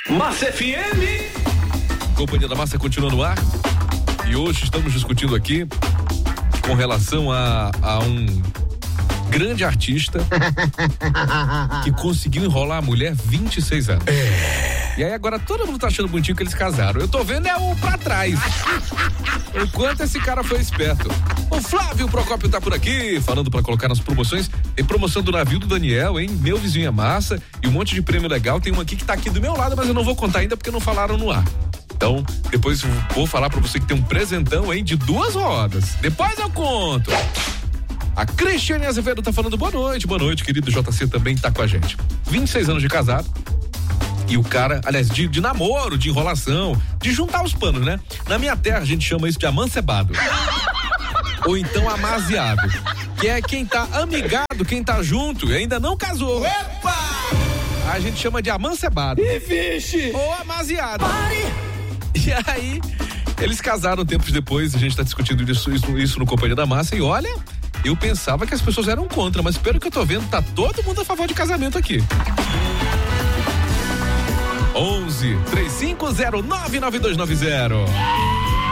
Massa FM. Companhia da Massa continua no ar. E hoje estamos discutindo aqui com relação a um grande artista que conseguiu enrolar a mulher 26 anos. E aí agora todo mundo tá achando bonitinho que eles casaram. Eu tô vendo o pra trás. O quanto esse cara foi esperto. O Flávio Procópio tá por aqui, falando pra colocar nas promoções. Tem promoção do navio do Daniel, hein? Meu vizinho é massa. E um monte de prêmio legal. Tem um aqui que tá aqui do meu lado, mas eu não vou contar ainda porque não falaram no ar. Então, depois vou falar pra você que tem um presentão, hein? De 2 rodas. Depois eu conto. A Cristiane Azevedo tá falando boa noite, querido. JC também tá com a gente. 26 anos de casado. E o cara, aliás, de namoro, de enrolação, de juntar os panos, né? Na minha terra a gente chama isso de amancebado. Ou então amaziado. Que é quem tá amigado, quem tá junto e ainda não casou. Epa! A gente chama de amancebado. E vixe! Ou amaziado. E aí, eles casaram tempos depois, a gente tá discutindo isso no Companhia da Massa e olha, eu pensava que as pessoas eram contra, mas pelo que eu tô vendo, tá todo mundo a favor de casamento aqui. 11 35099290.